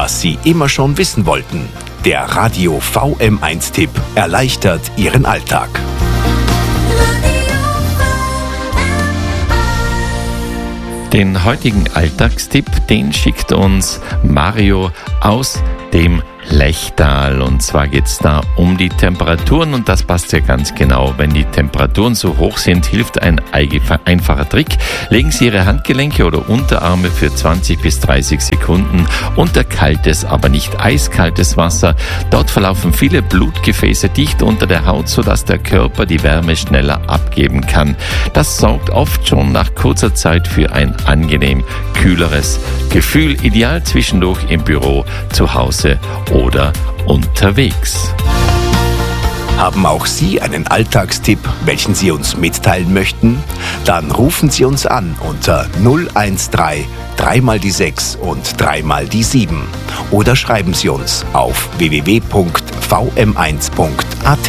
was Sie immer schon wissen wollten. Der Radio VM1-Tipp erleichtert Ihren Alltag. Den heutigen Alltagstipp, den schickt uns Mario aus dem Lechtal. Und zwar geht es da um die Temperaturen und das passt ja ganz genau. Wenn die Temperaturen so hoch sind, hilft ein einfacher Trick. Legen Sie Ihre Handgelenke oder Unterarme für 20 bis 30 Sekunden unter kaltes, aber nicht eiskaltes Wasser. Dort verlaufen viele Blutgefäße dicht unter der Haut, sodass der Körper die Wärme schneller abgeben kann. Das sorgt oft schon nach kurzer Zeit für ein angenehm kühleres Gefühl. Ideal zwischendurch im Büro, zu Hause oder unterwegs. Haben auch Sie einen Alltagstipp, welchen Sie uns mitteilen möchten? Dann rufen Sie uns an unter 013 3 mal die 6 und 3 mal die 7 oder schreiben Sie uns auf www.vm1.at.